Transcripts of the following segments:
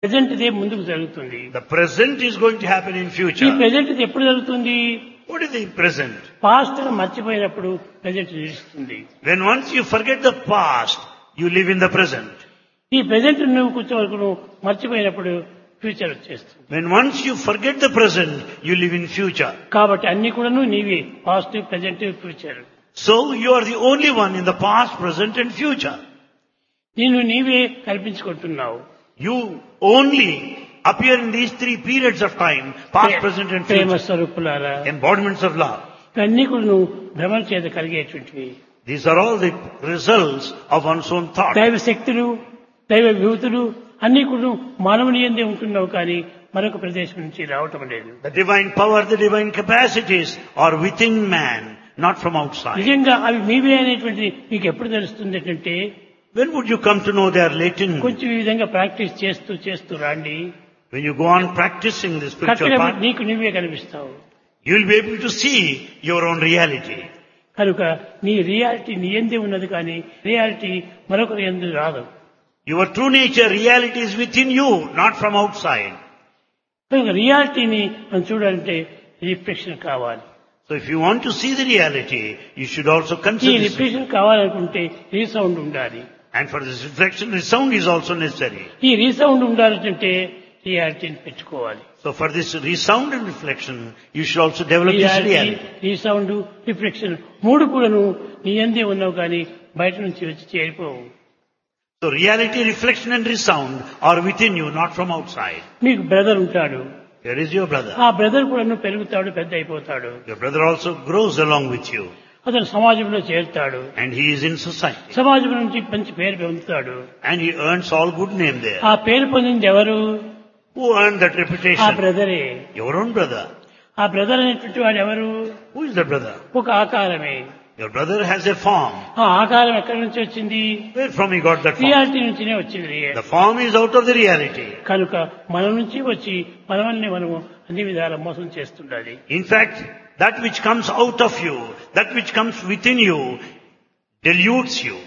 Present they ముందుకు జరుగుతుంది. The present is going to happen in ఈ future. ప్రెజెంట్ ఎప్పుడు జరుగుతుంది? What is the present? Past మర్చిపోయినప్పుడు ప్రెజెంట్ నిలుస్తుంది. When once you forget the past, you live in the present. ఈ present నువ్వు కూర్చో వరకు నువ్వు మర్చిపోయినప్పుడు ఫ్యూచర్ వచ్చేస్తుంది. When once you forget the present, you live in future. కాబట్టి అన్ని కూడాను నీవే, past, present, future. So you are the only one in the past, present and future. నిన్ను నీవే కల్పించుకుంటున్నావు. You only appear in these three periods of time, past, present and Prema future. స్వరూపులారా, Embodiments of love. ఇవన్నీ కూడా నువ్వు భ్రమణ చేత కలిగేటువంటివి. These are all the results of one's own thought. దైవ శక్తులు, దైవ విభూతులు అన్ని కూడా మానవుని యందే ఉంటున్నావు, కానీ మరొక ప్రదేశం నుంచి రావటం లేదు. The divine power, the divine capacities are within man, not from outside. నిజంగా అవి మీవే అనేటువంటిది మీకు ఎప్పుడు తెలుస్తుంది అంటే, When would you come to know they are latent? కొంచెం ఈ విధంగా ప్రాక్టీస్ చేస్తూ చేస్తూ రాండి. When you go on practicing the spiritual కరెక్ట్గా path, నీకు నువ్వే కనిపిస్తావు. you will be able to see your own reality. కనుక నీ రియాలిటీ నీ యందే ఉన్నది, కానీ రియాలిటీ మరొకరి యందు రాదు. Your true nature, reality is within you, not from outside. కనుక రియాలిటీని మనం చూడాలంటే రిఫ్లెక్షన్ కావాలి. So if you want to see the reality, you should also ఈ consider this. రిఫ్లెక్షన్ కావాలనుకుంటే రీసౌండ్ ఉండాలి. And for this reflection, the sound is also necessary. ఈ resound ఉండాలంటే రియాలిటీని పెట్టుకోవాలి. So for this resound and reflection, you should also develop this reality. Resound, reflection మూడు కూడాను నీ యందే ఉన్నావు, కానీ బయట నుంచి వచ్చి చేరిపోవు. So reality, reflection and resound are within you, not from outside. మీకు బ్రదర్ ఉంటాడు, Here is your brother. ఆ బ్రదర్ కూడాను పెరుగుతాడు, పెద్ద అయిపోతాడు. Your brother also grows along with you. అతను సమాజంలో చేరుతాడు, And he is in society. సమాజం నుంచి మంచి పేరు పొందుతాడు. And he earns all good name there. ఆ పేరు పొందింది ఎవరు? Who earned that ఆ reputation? బ్రదరే. Your own brother. ఆ బ్రదర్ అనేటువంటి వాడు ఎవరు? Who is the brother? ఒక ఆకారమే. Your brother has a form. ఆ ఆకారం ఎక్కడి నుంచి వచ్చింది? Where from he got that form? Reality నుంచినే వచ్చింది. The form is out of the reality. కనుక మన నుంచి వచ్చి మనల్ని మనము అన్ని విధాల మోసం చేస్తుండాలి. In fact, that which comes out of you, that which comes within you, deludes you.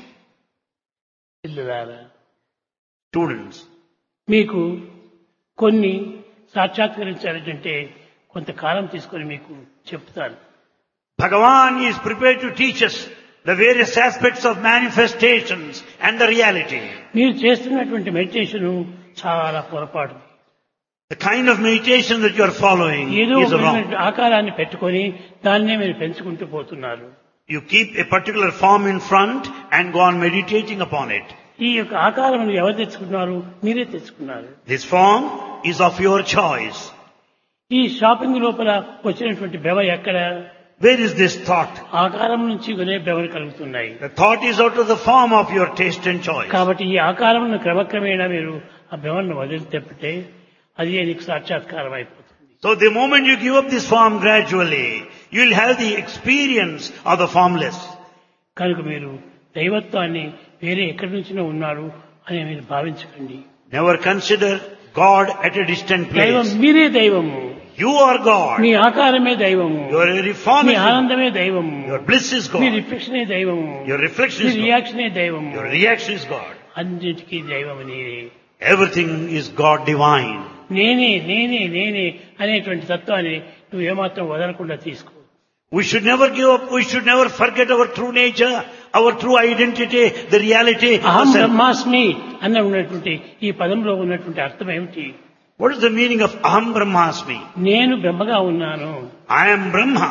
పిల్లలారా, Students, మీకు కొన్ని సాక్షాత్కరించాలంటే కొంతకాలం తీసుకొని మీకు చెప్తాను. Bhagavan is prepared to teach us the various aspects of manifestations and the reality. మీరు చేస్తున్నటువంటి మెడిటేషన్ చాలా పొరపాటు. The kind of meditation that you are following ఏదో is ఒక wrong. ఆకారాన్ని పెట్టుకొని దాన్నే మీరు పెంచుకుంటూ పోతున్నారు. You keep a particular form in front and go on meditating upon it. ఈ యొక్క ఆకారం ఎవరు తెచ్చుకున్నారు? మీరే తెచ్చుకున్నారు. This form is of your choice. ఈ షాపింగ్ లోపల వచ్చినటువంటి భ్రమ ఎక్కడ? Where is this thought? ఆకారం నుంచి కొనే భ్రమలు కలుగుతున్నాయి. The thought is out of the form of your taste and choice. కాబట్టి ఈ ఆకారం క్రమక్రమేణా మీరు ఆ భ్రమను వదిలితే అది నీకు సాక్షాత్కారం అయిపోతుంది. So the moment you give up this form gradually, you will have the experience of the formless. కనుక మీరు దైవత్వాన్ని వేరే ఎక్కడి నుంచినో ఉన్నారు అని మీరు భావించకండి. Never consider God at a distant దైవం place. మీరే దైవము. You are God. మీ ఆకారమే దైవము. Your very form me is God. ఆనందమే దైవము. Your bliss is me God. రిఫ్లెక్షనే దైవము. Your reflection me is God. రియాక్షనే దైవము. Your reaction is God. అన్నిటికీ దైవము నీరే. Everything is God divine. నేనే నేనే నేనే అనేటువంటి తత్వాన్ని నువ్వు ఏమాత్రం వదలకుండా తీసుకో. We should never give up. We should never forget our true nature, our true identity, the reality. అహం of self. బ్రహ్మాస్మి అన్న ఉన్నటువంటి ఈ పదంలో ఉన్నటువంటి అర్థం ఏమిటి? What is the meaning of Aham Brahmasmi? నేను బ్రహ్మగా ఉన్నాను I am Brahma.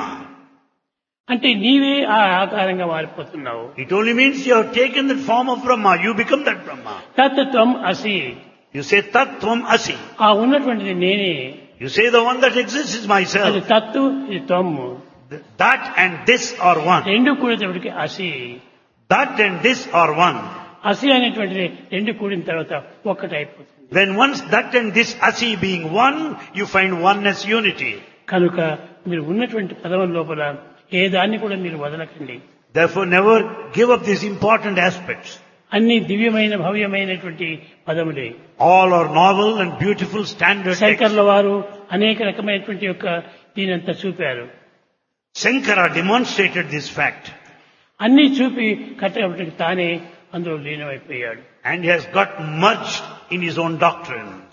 అంటే నీవే ఆ ఆకారంగా మారిపోతున్నావు. It only means you have taken the form of Brahma. You become that Brahma. తత్వం అసి. You say Tat Tvam Asi. ఆ ఉన్నటువంటిది నేనే. You say the one that exists is అది myself. తత్తు, ఇది త్వము. That and this are one. రెండు కూడేటప్పటికి అసి. That and this are one. అసి అనేటువంటిది రెండు కూడిన తర్వాత ఒక్కటైపోతుంది. When once that and this Asi being one, you find oneness, unity. కనుక మీరు ఉన్నటువంటి పదం లోపల ఏ దాన్ని కూడా మీరు వదలకండి. Therefore never give up these important aspects. అన్ని దివ్యమైన భవ్యమైనటువంటి పదములే. All are novel and beautiful standard texts. శంకర్ల వారు అనేక రకమైనటువంటి యొక్క దీనంతా చూపారు. Shankara demonstrated this fact. అన్ని చూపి కట్టబట్టి తానే అందులో లీనమైపోయాడు. And he has got merged in his own doctrine.